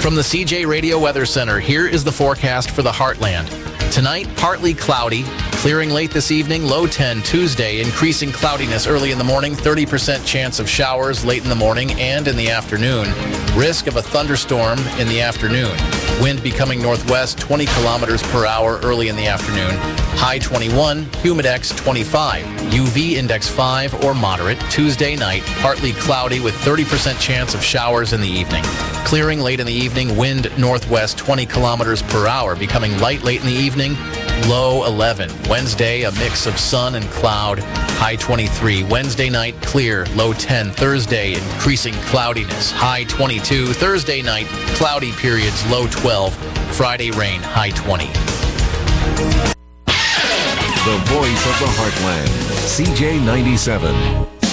From the CJ Radio Weather Center, here is the forecast for the Heartland. Tonight, partly cloudy, clearing late this evening, low 10 Tuesday, increasing cloudiness early in the morning, 30% chance of showers late in the morning and in the afternoon. Risk of a thunderstorm in the afternoon. Wind becoming northwest, 20 kilometers per hour early in the afternoon. High 21, humidex 25, UV index 5 or moderate. Tuesday night, partly cloudy with 30% chance of showers in the evening. Clearing late in the evening, wind northwest 20 kilometers per hour, becoming light late in the evening, low 11. Wednesday, a mix of sun and cloud, high 23. Wednesday night, clear, low 10. Thursday, increasing cloudiness, high 22. Thursday night, cloudy periods, low 12. Friday, rain, high 20. The voice of the Heartland, CJ 97.